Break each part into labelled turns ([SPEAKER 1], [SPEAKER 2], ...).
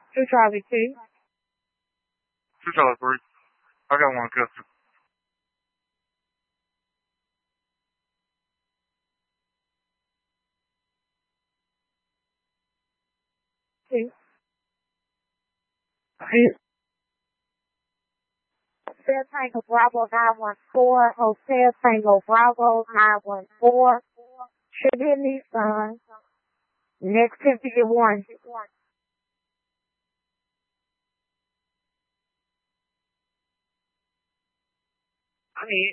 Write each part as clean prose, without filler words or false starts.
[SPEAKER 1] Two Charlie T.
[SPEAKER 2] 2 Charlie 3. I got one custody.
[SPEAKER 1] Two.
[SPEAKER 3] Right.
[SPEAKER 1] Hotel Tango Bravo 914. Hotel Tango Bravo 914. Chevy Nissan. Next 51.
[SPEAKER 3] I mean,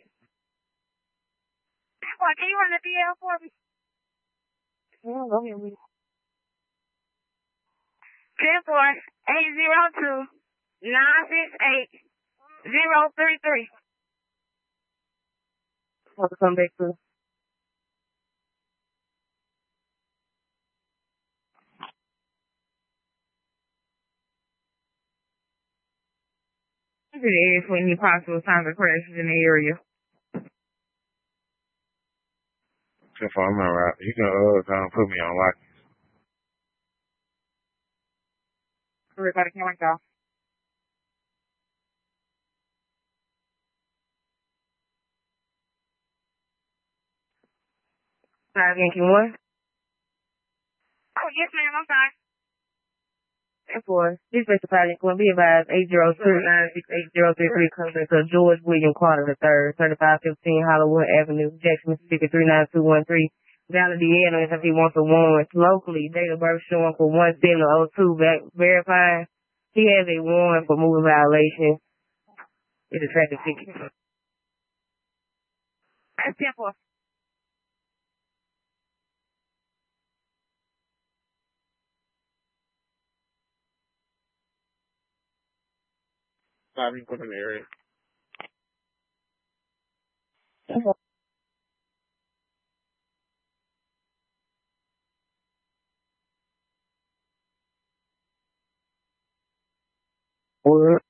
[SPEAKER 1] What, can you run the DL for me? Yeah, go ahead with it.
[SPEAKER 3] 10-4-802-968-033. Have to come back to. Look at the for any possible signs of crashes in the area.
[SPEAKER 2] So far, I'm alright. You can put me on lock.
[SPEAKER 3] Everybody can wake off. Five Yankee 1.
[SPEAKER 1] Oh, yes, ma'am. I'm sorry.
[SPEAKER 3] And 4. Dispatch to 5 Yankee 1. Be advised, 802-968-033 comes into George William Carter III, 3515 Hollywood Avenue, Jackson, Mississippi, 39213. Valid Deanna, if he wants a warrant locally, date of birth showing for 1/7/02, verifying he has a warrant for moving violation. It's a traffic ticket.
[SPEAKER 1] That's 10-4.
[SPEAKER 2] Five people in the area.
[SPEAKER 3] What?